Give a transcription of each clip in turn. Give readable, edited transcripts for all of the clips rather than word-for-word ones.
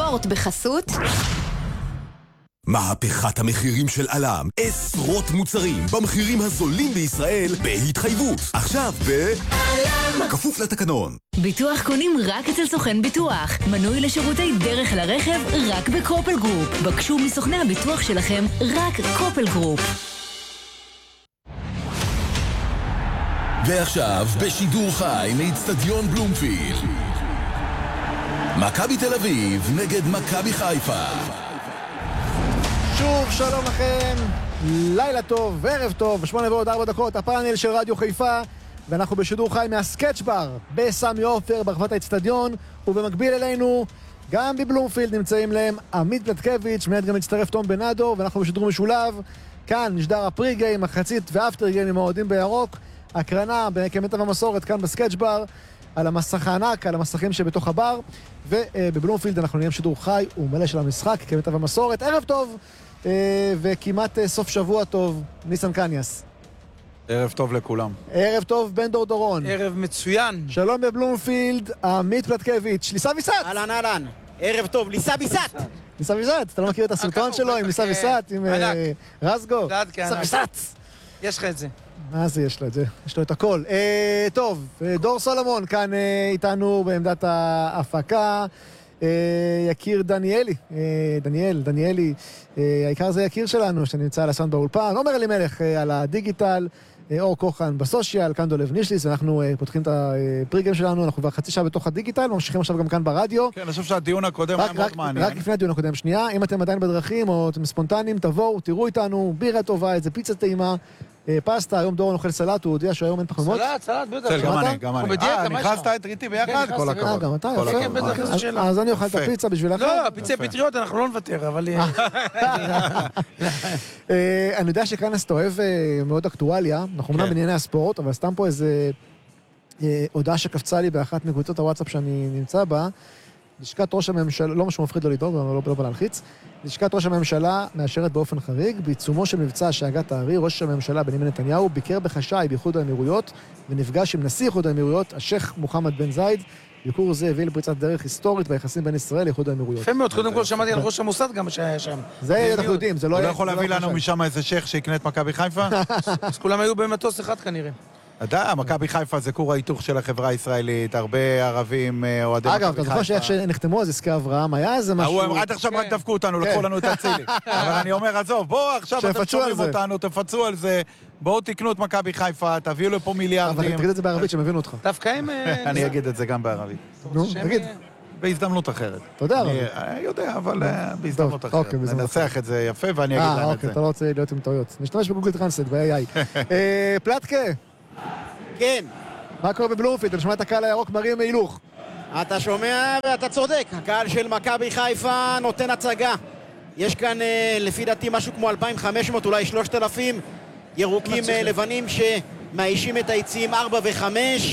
הספורט בחסות מהפכת המחירים של אלם, עשרות מוצרים במחירים הזולים בישראל בהתחייבות. עכשיו אלם, כפוף לתקנון. ביטוח קונים רק אצל סוכן ביטוח. מנוי לשירותי דרך לרכב רק בקופל גרופ. בקשו מסוכני הביטוח שלכם רק קופל גרופ. ועכשיו בשידור חי מאצטדיון בלומפילד, מכבי תל אביב נגד מכבי חיפה. שוב שלום לכם, לילה טוב וערב טוב, 8:04, הפאנל של רדיו חיפה, ואנחנו בשידור חי מהסקץ' בר בסמי עופר ברחבת האצטדיון, ובמקביל אלינו גם בבלומפילד נמצאים להם עמית פלטקביץ', מיד גם מצטרף תום בנאדו, ואנחנו בשידור משולב. כאן נשדר הפרי גיים, מחצית ואפטר גיים עם האוהדים בירוק, הקרנה כמיטב המסורת כאן בסקץ' בר על המסך הענק, על המסכים שבתוך הבר, ובבלומפילד אנחנו נהיה שידור חי ומלא של המשחק כמיטב המסורת. ערב טוב וכמעט סוף שבוע טוב, ניסן קניאס. ערב טוב לכולם. ערב טוב בן דורדורון. ערב מצוין. שלום בבלומפילד, עמית פלטקביץ'. ליסה ויסת. אהלן אהלן. ערב טוב, ליסה ויסת. ליסה ויסת, אתה לא מכיר את הסרטון שלו עם ליסה ויסת, עם רסגו? ליסה ויסת. יש לך את זה. מה זה יש לו את זה? יש לו את הכל. טוב, דור סולומון כאן איתנו בעמדת ההפקה. יקיר דניאלי, דניאלי, העיקר זה יקיר שלנו שנמצא על הסאונד באולפן, עומר אלימלך על הדיגיטל, אור כוחן בסושיאל, כאן דולב נישליס, ואנחנו פותחים את הפריגיים שלנו, אנחנו כבר חצי שעה בתוך הדיגיטל, ממשיכים עכשיו גם כאן ברדיו. כן, אני חושב שהדיון הקודם היה מאוד מעניין. רק לפני הדיון הקודם, שנייה, אם אתם עדיין בדרכים או אתם ספונטניים, תבואו, תראו איתנו, בירה טובה, איזה פיצה טעימה, פסטה, היום דורון אוכל סלט, הוא הודיע שהיום אין פחמימות. סלט, בטח. גם אני. נכנסת איתי ביחד? כל הכבוד. גם אתה, יפה. אז אני אוכל את הפיצה בשבילך. לא, הפיצה פטריות, אנחנו לא נוותר, אבל... אני יודע שכאן אתה אוהב מאוד אקטואליה, אנחנו אומנם בענייני הספורט, אבל סתם פה איזה הודעה שקפצה לי באחת מקבוצות הוואטסאפ שאני נמצא בה, לשכת ראש הממשלה, לא משהו מפחיד לא לדאוג, לא בא להלחיץ, לשכת ראש הממשלה מאשרת באופן חריג, בעיצומו של מבצע שהגת הארי, ראש הממשלה בנימין נתניהו ביקר בחשאי באיחוד האמירויות, ונפגש עם נשיא איחוד האמירויות, השייח מוחמד בן זייד. ביקור זה הביא לפריצת דרך היסטורית ביחסים בין ישראל לאיחוד האמירויות. יפה מאוד, קודם כל שמעתי על ראש המוסד גם שהיה שם. זה אנחנו יודעים, זה לא... הוא לא יכול להביא לנו משם איזה שייח שיקנה את מכבי חיפה? אז כולם היו במטוס אחד כנראה. מכבי חיפה זה כור ההיתוך של החברה הישראלית, הרבה ערבים אוהדי מכבי חיפה. אגב, אתה זוכר שאיך שנחתמו אז עסקי אברהם, היה איזה משהו... עד עכשיו רק דפקו אותנו, לקחו לנו את הצילי. אבל אני אומר, עזוב, בואו עכשיו אתם שומעים אותנו, תפצו על זה, בואו תקנו את מכבי חיפה, תביאו לפה מיליארדים. אבל תגיד את זה בערבית, שמבין אותך. דווקא הם... אני אגיד את זה גם בערבית. נו, תגיד. בהזדמנות אחרת. תודה רבה. אני יודע, אבל בהזדמנות אחרת. ננסח את זה יפה ואני אגיד להם את זה. אוקיי, אתה לא רוצה להיות עם טעויות. נשתמש בגוגל טרנסלייט, ב-AI. פלטקה. כן. מה קורה בבלומפילד? אתה שומע את הקהל הירוק מרים מהילוך. אתה שומע ואתה צודק. הקהל של מכבי חיפה נותן הצגה. יש כאן לפי דעתי משהו כמו 2,500, אולי 3,000 ירוקים לבנים שמאיישים את היציעים 4 ו-5.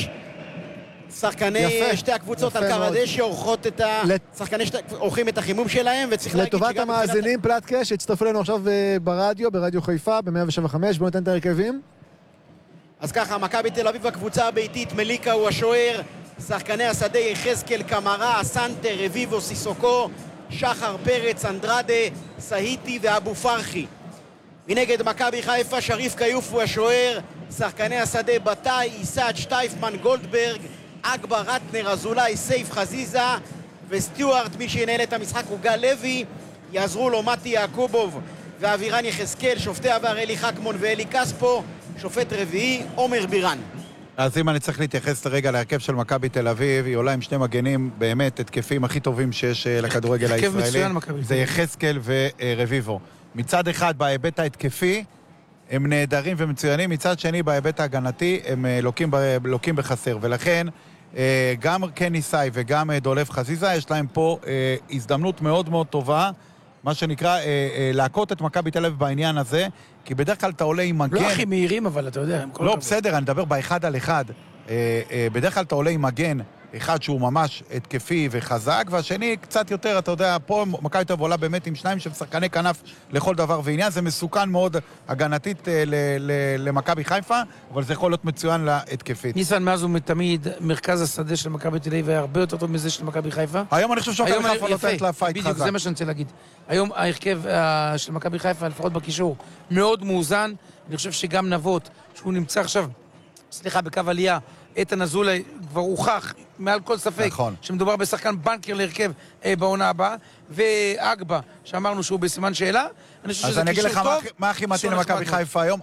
שחקני שתי הקבוצות על קו הדשא עורכים את החימום שלהם, וצריך להגיד לטובת המאזינים פלטקה שהצטרפו לנו עכשיו ברדיו חיפה ב-107.5. בואו ניתן את הרכבים. אז ככה, מכבי תל אביב הקבוצה הביתית, מליקה הוא השוער, שחקני השדה יחזקאל קמרה, סנטר, רביבו, סיסוקו, שחר פרץ, אנדרדה, סהיטי ואבו פרחי. מנגד מכבי חיפה, שריף קיוף הוא השוער, שחקני השדה בתאי, איסד, שטייפמן, גולדברג, אגבר, רטנר, אזולאי, סייף, חזיזה וסטיוארט. מי שינהל את המשחק הוא גל לוי, יעזרו לו מתי יעקובוב ואבירן יחזקאל, שופטי עבר אלי חכמון ואלי קספו, שופט רביעי עומר בירן. אז אם אני צריך להתייחס לרגע להרכב של מכבי תל אביב, היא עולה עם שני מגנים באמת התקפים הכי טובים שיש לכדורגל הישראלי. זה יחזקאל ורביבו. מצד אחד בהיבט ההתקפי הם נהדרים ומצוינים, מצד שני בהיבט ההגנתי הם לוקים בחסר, ולכן גם קני סאי וגם דולב חזיזה יש להם פה הזדמנות מאוד מאוד טובה, מה שנקרא להכות את מכבי תל אביב בעניין הזה, כי בדרך כלל אתה עולה עם מגן... לא הכי מהירים, אבל אתה יודע... לא, בסדר, אני מדבר באחד על אחד. בדרך כלל אתה עולה עם מגן אחד שהוא ממש התקפי וחזק, והשני קצת יותר, אתה יודע, פה מכבי תל אביב עולה באמת עם שניים שהם שחקני כנף לכל דבר ועניין, זה מסוכן מאוד הגנתית למכבי חיפה, אבל זה יכול להיות מצוין להתקפית. ניסן, מאז ומתמיד, מרכז השדה של מכבי תל אביב היה הרבה יותר טוב מזה של מכבי חיפה. היום אני חושב שמכבי חיפה נותנת לה פייט חזק. בדיוק, זה מה שאני רוצה להגיד. היום ההרכב של מכבי חיפה, לפחות בקישור, מאוד מאוזן. אני חושב שגם נבות, שהוא נמצא עכשיו, בקו עלייה, איתן אזולאי כבר הוכח מעל כל ספק נכון. שמדובר בשחקן בנקר להרכב בעונה הבאה, ואגבה, שאמרנו שהוא בסימן שאלה, אני חושב שזה קישור טוב. אז אני אגיד לך מה הכי מתאים למכבי חיפה היום?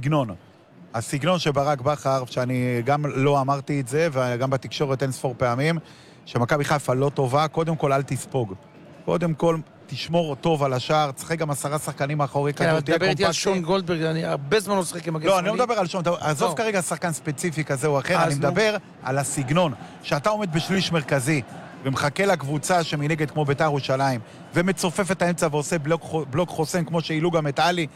הסגנון שברק בכר, שאני גם לא אמרתי את זה, וגם בתקשורת אין ספור פעמים, שמכבי חיפה לא טובה, קודם כל אל תספוג. קודם כל תשמור טוב על השער, תשחק גם 10 שחקנים מאחורי כדור, תהיה קומפקטי. דבר איתי על שון גולדברג, אני הרבה זמן לא שחק עם מגן שמאלי. לא, אני לא מדבר על שון, עזוב כרגע שחקן ספציפי כזה או אחר, אני מדבר על הסגנון, שאתה עומד בשליש מרכזי, ומחכה לקבוצה שמנגד כמו בית"ר ירושלים, ומצופף את האמצע ועושה בלוק חוסן, כמו שהעלו גם את עלי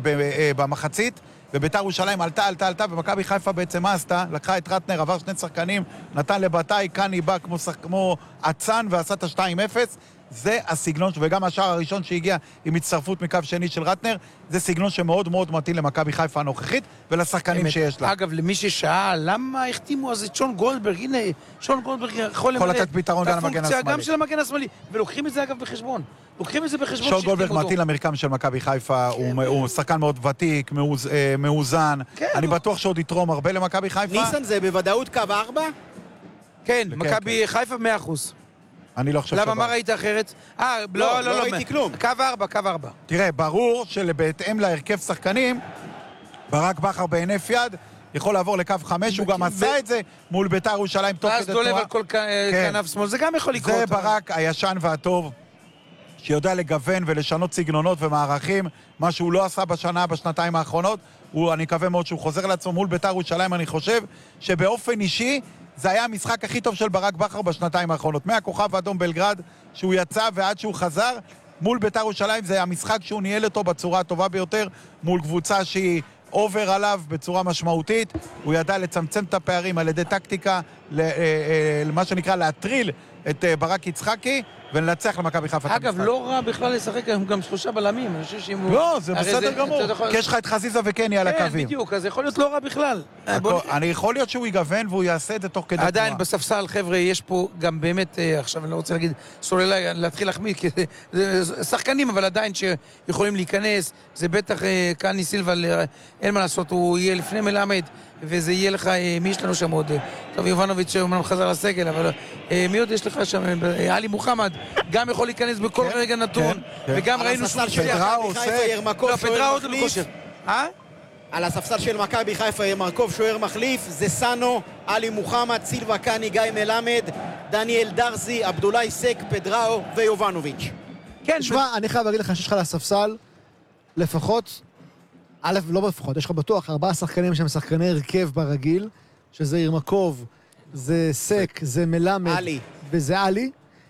במחצית, ובית"ר ירושלים עלתה, ומכבי חיפה בעצם מה עשתה? לקחה את רטנר, עבר 2 שחקנים, נתן לבטאי, קני בא כמו עצן ועשה את ה-2-0, זה הסגנון, וגם השער הראשון שהגיע עם הצטרפות מקו שני של רטנר, זה סגנון שמאוד מאוד מתאים למכבי חיפה הנוכחית ולשחקנים שיש לה. אגב, למי ששאל, למה החתימו אז את שון גולדברג? הנה, שון גולדברג יכול למלא לתת פתרון גם למגן השמאלי. גם של המגן השמאלי, ולוקחים את זה אגב בחשבון. שון גולדברג מתאים למרקם של מכבי חיפה, הוא שחקן מאוד ותיק, מאוזן. אני בטוח שעוד יתרום הרבה למכבי חיפה. ניסן, זה בוודאות קו 4? כן, מכבי חיפה 100%. אני לא חושב למה, מה ראית אחרת? לא ראיתי כלום. קו 4. תראה, ברור שבהתאם להרכב שחקנים, ברק בכר בהינף יד, יכול לעבור לקו 5, הוא גם עשה את זה מול בית"ר ירושלים תוך כדי תנועה. ואז דולב על כל כנף שמאל, זה גם יכול לקרות. זה ברק הישן והטוב, שיודע לגוון ולשנות סגנונות ומערכים, מה שהוא לא עשה בשנתיים האחרונות, אני מקווה מאוד שהוא חוזר לעצמו מול בית"ר ירושלים, אני חושב שבאופן אישי, זה היה המשחק הכי טוב של ברק בכר בשנתיים האחרונות. מהכוכב האדום בלגרד, שהוא יצא ועד שהוא חזר, מול בית"ר ירושלים זה המשחק שהוא ניהל אותו בצורה הטובה ביותר, מול קבוצה שהיא אובר עליו בצורה משמעותית. הוא ידע לצמצם את הפערים על ידי טקטיקה, למה שנקרא להטריל את ברק יצחקי, ולנצח למכבי חיפה. אגב, לא רע בכלל לשחק היום גם 3 בלמים. לא, זה בסדר גמור. כי יש לך את חזיזה וקני על הקווים. כן, בדיוק, אז יכול להיות לא רע בכלל. אני יכול להיות שהוא יגוון והוא יעשה את זה תוך כדי. עדיין בספסל, חבר'ה, יש פה גם באמת, עכשיו אני לא רוצה להגיד, סוללה, להתחיל להחמיא, כי זה שחקנים, אבל עדיין שיכולים להיכנס, זה בטח קני סילבה, אין מה לעשות, הוא יהיה לפני מלמד, וזה יהיה לך, מי יש לנו שם עוד? טוב, יובנוביץ' אומנם חזר לסגל, אבל מי עוד יש לך שם? עלי מוחמד, גם יכול להיכנס בכל רגע נתון, וגם ראינו שהוא על הספסל של מכבי חיפה ירמקוב שוער מחליף, זה סאנו, עלי מוחמד, סילבה קני, גיא מלמד, דניאל דרזי, עבדולאי סק, פדראו ויובנוביץ'. כן, שמע, אני חייב להגיד לך שיש לך לספסל לפחות, לא לפחות, יש לך בטוח 4 שחקנים שהם שחקני הרכב ברגיל, שזה ירמקוב, זה סק, זה מלמד, וזה עלי.